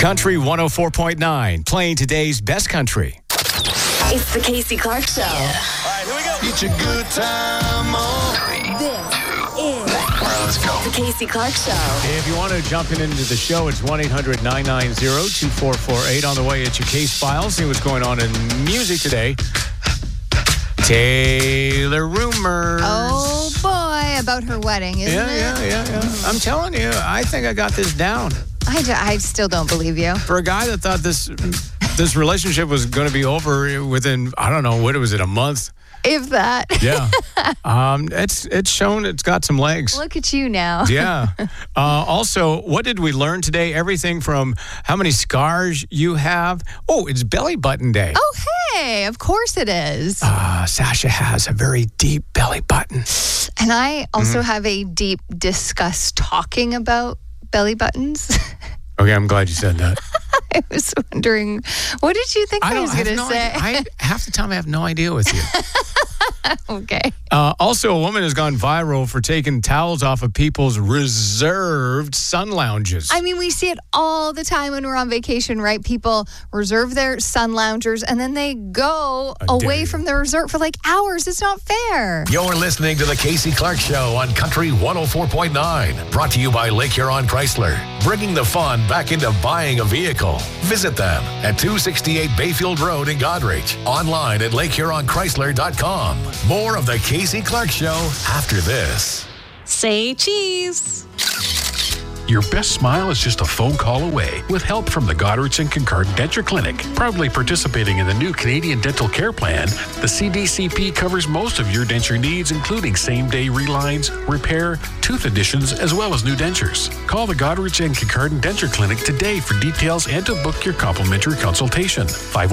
Country 104.9, playing today's best country. It's the Casey Clark Show. All right, here we go. It's a good time on. This is Let's go. the Casey Clark Show. If you want to jump into the show, it's 1-800-990-2448. On the way, it's your case file. See what's going on in music today. Taylor rumors. Oh, boy, about her wedding, isn't it? Yeah. I'm telling you, I think I got this down. I still don't believe you. For a guy that thought this relationship was going to be over within, I don't know, what was it, a month? If that. Yeah. It's shown it's got some legs. Look at you now. Yeah. Also, what did we learn today? Everything from how many scars you have. Oh, it's belly button day. Oh, hey, of course it is. Sasha has a very deep belly button. And I also have a deep disgust talking about belly buttons. Okay, I'm glad you said that. I was wondering, what did you think I was going to say? Half the time I have no idea with you. Okay. Also, a woman has gone viral for taking towels off of people's reserved sun lounges. I mean, we see it all the time when we're on vacation, right? People reserve their sun loungers and then they go away from the resort for like hours. It's not fair. You're listening to the Casey Clark Show on Country 104.9. Brought to you by Lake Huron Chrysler. Bringing the fun back into buying a vehicle. Visit them at 268 Bayfield Road in Goderich. Online at LakeHuronChrysler.com. More of the Casey Clark Show after this. Say cheese. Your best smile is just a phone call away with help from the Goderich and Kincardine Denture Clinic. Proudly participating in the new Canadian Dental Care Plan, the CDCP covers most of your denture needs, including same-day relines, repair, tooth additions, as well as new dentures. Call the Goderich and Kincardine Denture Clinic today for details and to book your complimentary consultation.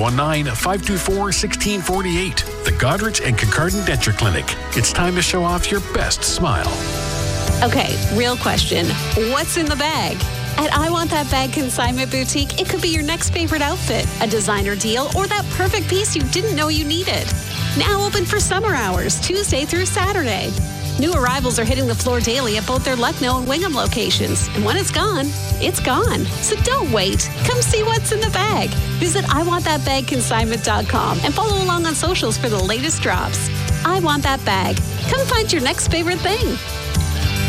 519-524-1648. The Goderich and Kincardine Denture Clinic. It's time to show off your best smile. Okay, real question. What's in the bag? At I Want That Bag Consignment Boutique, it could be your next favorite outfit, a designer deal, or that perfect piece you didn't know you needed. Now open for summer hours, Tuesday through Saturday. New arrivals are hitting the floor daily at both their Lucknow and Wingham locations. And when it's gone, it's gone. So don't wait. Come see what's in the bag. Visit IWantThatBagConsignment.com and follow along on socials for the latest drops. I Want That Bag. Come find your next favorite thing.